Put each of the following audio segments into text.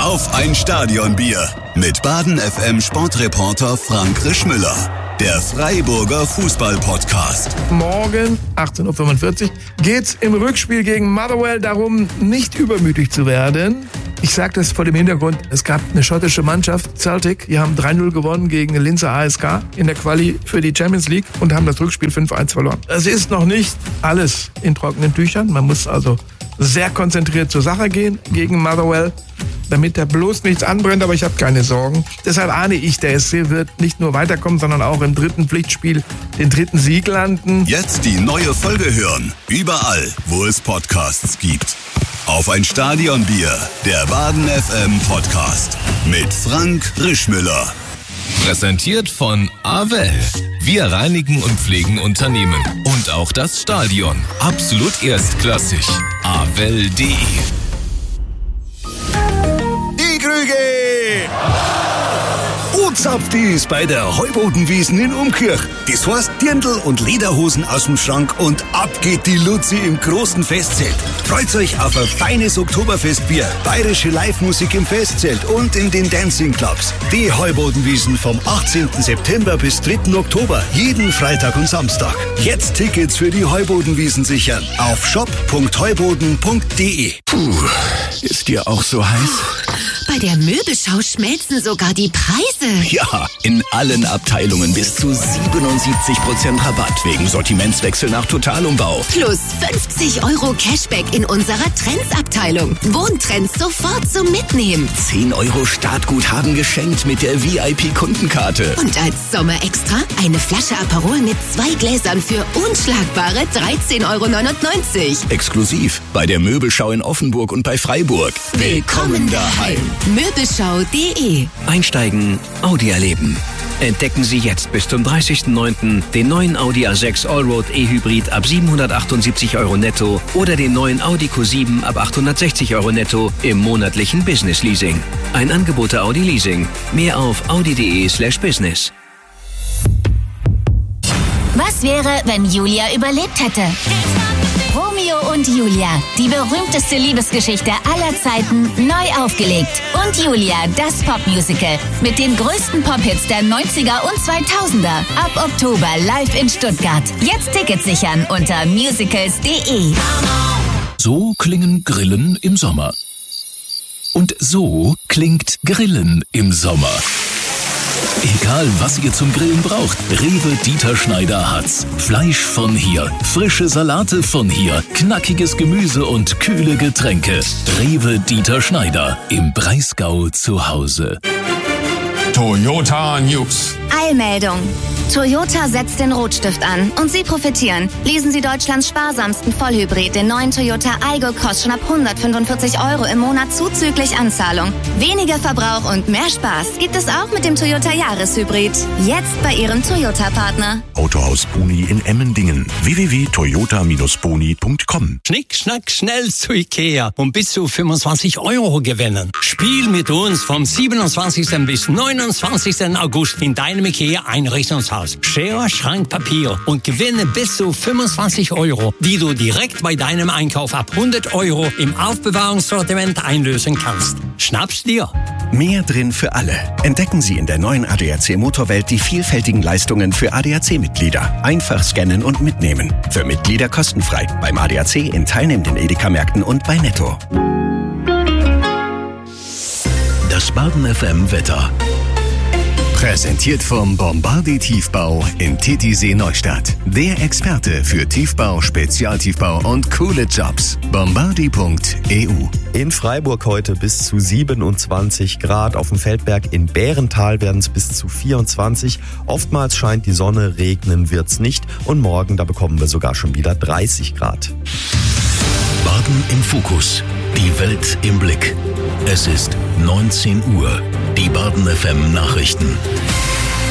Auf ein Stadionbier mit Baden FM Sportreporter Frank Rischmüller. Der Freiburger Fußball-Podcast. Morgen, 18.45 Uhr, geht's im Rückspiel gegen Motherwell darum, nicht übermütig zu werden. Ich sage das vor dem Hintergrund, es gab eine schottische Mannschaft, Celtic, die haben 3-0 gewonnen gegen Linzer ASK in der Quali für die Champions League und haben das Rückspiel 5-1 verloren. Es ist noch nicht alles in trockenen Tüchern, man muss also sehr konzentriert zur Sache gehen gegen Motherwell, damit da bloß nichts anbrennt, aber ich habe keine Sorgen. Deshalb ahne ich, der SC wird nicht nur weiterkommen, sondern auch im dritten Pflichtspiel den dritten Sieg landen. Jetzt die neue Folge hören, überall, wo es Podcasts gibt. Auf ein Stadionbier, der Baden FM Podcast mit Frank Rischmüller. Präsentiert von Avell. Wir reinigen und pflegen Unternehmen. Und auch das Stadion. Absolut erstklassig. Avell.de. Die Krüge! Uzapft ist bei der Heubodenwiesen in Umkirch. Das heißt Dirndl und Lederhosen aus dem Schrank und ab geht die Luzi im großen Festzelt. Freut euch auf ein feines Oktoberfestbier, bayerische Live-Musik im Festzelt und in den Dancing-Clubs. Die Heubodenwiesen vom 18. September bis 3. Oktober, jeden Freitag und Samstag. Jetzt Tickets für die Heubodenwiesen sichern auf shop.heuboden.de. Puh, ist dir auch so heiß? Bei der Möbelschau schmelzen sogar die Preise. Ja, in allen Abteilungen bis zu 77% Rabatt wegen Sortimentswechsel nach Totalumbau. Plus 50 € Cashback in unserer Trends-Abteilung. Wohntrends sofort zum Mitnehmen. 10 € Startguthaben geschenkt mit der VIP-Kundenkarte. Und als Sommerextra eine Flasche Aperol mit 2 Gläsern für unschlagbare 13,99 €. Exklusiv bei der Möbelschau in Offenburg und bei Freiburg. Willkommen daheim. Möbelschau.de. Einsteigen, Audi erleben. Entdecken Sie jetzt bis zum 30.09. den neuen Audi A6 Allroad E-Hybrid ab 778 € netto oder den neuen Audi Q7 ab 860 € netto im monatlichen Business Leasing. Ein Angebot der Audi Leasing. Mehr auf audi.de/business. Was wäre, wenn Julia überlebt hätte? Romeo und Julia, die berühmteste Liebesgeschichte aller Zeiten, neu aufgelegt. Und Julia, das Popmusical mit den größten Pop-Hits der 90er und 2000er. Ab Oktober live in Stuttgart. Jetzt Tickets sichern unter musicals.de. So klingen Grillen im Sommer. Und so klingt Grillen im Sommer. Egal, was ihr zum Grillen braucht, Rewe Dieter Schneider hat's. Fleisch von hier, frische Salate von hier, knackiges Gemüse und kühle Getränke. Rewe Dieter Schneider, im Breisgau zu Hause. Toyota News. Eilmeldung. Toyota setzt den Rotstift an und Sie profitieren. Lesen Sie Deutschlands sparsamsten Vollhybrid, den neuen Toyota Aygo Cross, schon ab 145 € im Monat zuzüglich Anzahlung. Weniger Verbrauch und mehr Spaß gibt es auch mit dem Toyota Jahreshybrid. Jetzt bei Ihrem Toyota-Partner. Autohaus Boni in Emmendingen. www.toyota-boni.com. Schnick, schnack, schnell zu Ikea und bis zu 25 € gewinnen. Spiel mit uns vom 27. bis 29. August in deinem Ikea-Einrichtungshaus. Schere, Schrank, Papier und gewinne bis zu 25 €, die du direkt bei deinem Einkauf ab 100 € im Aufbewahrungssortiment einlösen kannst. Schnapp's dir! Mehr drin für alle. Entdecken Sie in der neuen ADAC Motorwelt die vielfältigen Leistungen für ADAC-Mitglieder. Einfach scannen und mitnehmen. Für Mitglieder kostenfrei. Beim ADAC in teilnehmenden Edeka-Märkten und bei Netto. Das Baden FM Wetter. Präsentiert vom Bombardier Tiefbau in Titisee Neustadt. Der Experte für Tiefbau, Spezialtiefbau und coole Jobs. Bombardier.eu. In Freiburg heute bis zu 27 Grad. Auf dem Feldberg in Bärental werden es bis zu 24. Oftmals scheint die Sonne, regnen wird's nicht. Und morgen, da bekommen wir sogar schon wieder 30 Grad. Baden im Fokus. Die Welt im Blick. Es ist 19 Uhr. Die Baden FM Nachrichten.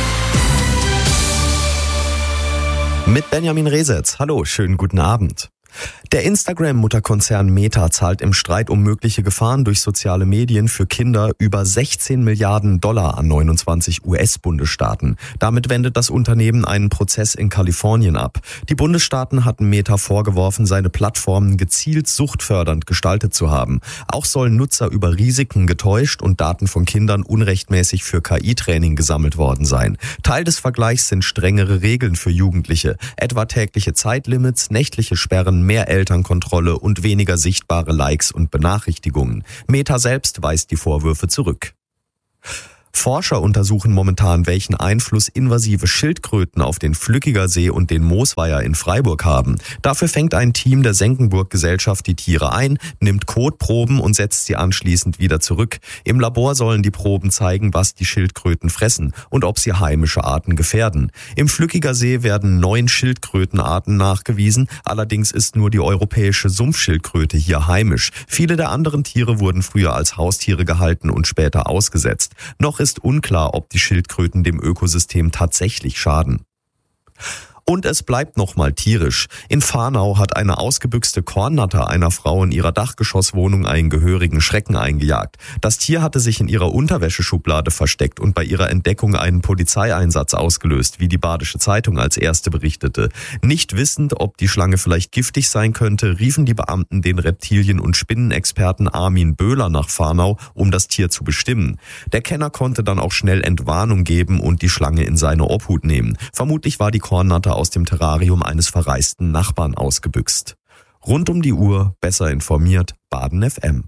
Mit Benjamin Resetz. Hallo, schönen guten Abend. Der Instagram-Mutterkonzern Meta zahlt im Streit um mögliche Gefahren durch soziale Medien für Kinder über $16 Milliarden an 29 US-Bundesstaaten. Damit wendet das Unternehmen einen Prozess in Kalifornien ab. Die Bundesstaaten hatten Meta vorgeworfen, seine Plattformen gezielt suchtfördernd gestaltet zu haben. Auch sollen Nutzer über Risiken getäuscht und Daten von Kindern unrechtmäßig für KI-Training gesammelt worden sein. Teil des Vergleichs sind strengere Regeln für Jugendliche, etwa tägliche Zeitlimits, nächtliche Sperren, mehr Elternkontrolle und weniger sichtbare Likes und Benachrichtigungen. Meta selbst weist die Vorwürfe zurück. Forscher untersuchen momentan, welchen Einfluss invasive Schildkröten auf den Flückiger See und den Moosweiher in Freiburg haben. Dafür fängt ein Team der Senckenburg-Gesellschaft die Tiere ein, nimmt Kotproben und setzt sie anschließend wieder zurück. Im Labor sollen die Proben zeigen, was die Schildkröten fressen und ob sie heimische Arten gefährden. Im Flückiger See werden 9 Schildkrötenarten nachgewiesen, allerdings ist nur die europäische Sumpfschildkröte hier heimisch. Viele der anderen Tiere wurden früher als Haustiere gehalten und später ausgesetzt. Noch ist unklar, ob die Schildkröten dem Ökosystem tatsächlich schaden. Und es bleibt nochmal tierisch. In Fahrnau hat eine ausgebüxte Kornnatter einer Frau in ihrer Dachgeschosswohnung einen gehörigen Schrecken eingejagt. Das Tier hatte sich in ihrer Unterwäscheschublade versteckt und bei ihrer Entdeckung einen Polizeieinsatz ausgelöst, wie die Badische Zeitung als erste berichtete. Nicht wissend, ob die Schlange vielleicht giftig sein könnte, riefen die Beamten den Reptilien- und Spinnenexperten Armin Böhler nach Fahrnau, um das Tier zu bestimmen. Der Kenner konnte dann auch schnell Entwarnung geben und die Schlange in seine Obhut nehmen. Vermutlich war die Kornnatter aus dem Terrarium eines verreisten Nachbarn ausgebüxt. Rund um die Uhr, besser informiert, Baden FM.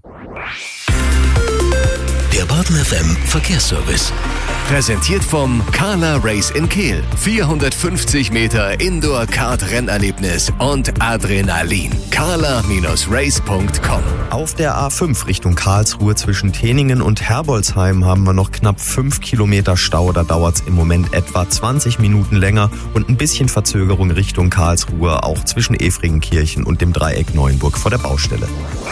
Der Baden FM Verkehrsservice. Präsentiert vom Carla Race in Kehl. 450 Meter Indoor-Kart-Rennerlebnis und Adrenalin. carla-race.com. Auf der A5 Richtung Karlsruhe zwischen Teningen und Herbolzheim haben wir noch knapp 5 Kilometer Stau. Da dauert es im Moment etwa 20 Minuten länger und ein bisschen Verzögerung Richtung Karlsruhe, auch zwischen Efringenkirchen und dem Dreieck Neuenburg vor der Baustelle.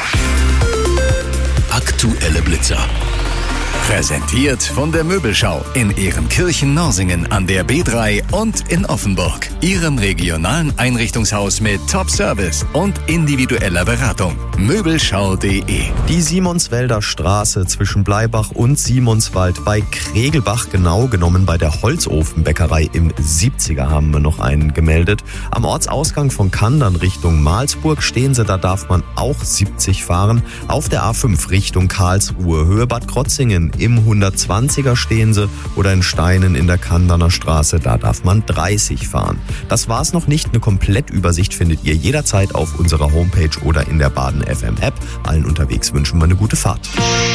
Aktuelle Blitzer. Präsentiert von der Möbelschau in Ehrenkirchen-Norsingen an der B3 und in Offenburg. Ihrem regionalen Einrichtungshaus mit Top-Service und individueller Beratung. Möbelschau.de. Die Simonswälder Straße zwischen Bleibach und Simonswald bei Kregelbach, genau genommen bei der Holzofenbäckerei im 70er, haben wir noch einen gemeldet. Am Ortsausgang von Kandern Richtung Malsburg stehen sie, da darf man auch 70 fahren. Auf der A5 Richtung Karlsruhe, Höhe Bad Krotzingen, im 120er stehen sie, oder in Steinen in der Kanderner Straße, da darf man 30 fahren. Das war's noch nicht. Eine Komplettübersicht findet ihr jederzeit auf unserer Homepage oder in der Baden FM App. Allen unterwegs wünschen wir eine gute Fahrt.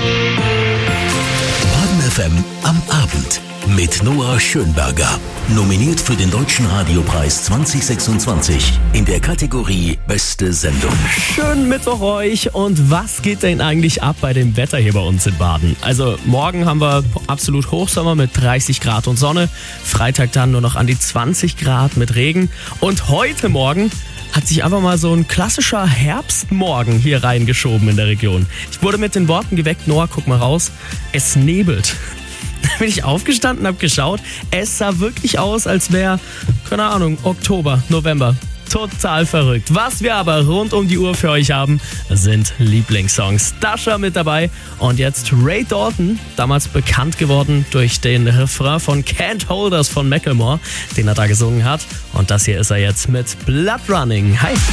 Baden FM am Abend mit Noah Schönberger. Nominiert für den Deutschen Radiopreis 2026 in der Kategorie Beste Sendung. Schönen Mittwoch euch. Und was geht denn eigentlich ab bei dem Wetter hier bei uns in Baden? Also morgen haben wir absolut Hochsommer mit 30 Grad und Sonne. Freitag dann nur noch an die 20 Grad mit Regen. Und heute Morgen hat sich einfach mal so ein klassischer Herbstmorgen hier reingeschoben in der Region. Ich wurde mit den Worten geweckt: Noah, guck mal raus, es nebelt. Da bin ich aufgestanden, hab geschaut. Es sah wirklich aus, als wäre, keine Ahnung, Oktober, November. Total verrückt. Was wir aber rund um die Uhr für euch haben, sind Lieblingssongs. Dasha mit dabei und jetzt Ray Dalton, damals bekannt geworden durch den Refrain von Can't Hold Us von Macklemore, den er da gesungen hat. Und das hier ist er jetzt mit Blood Running. Hi!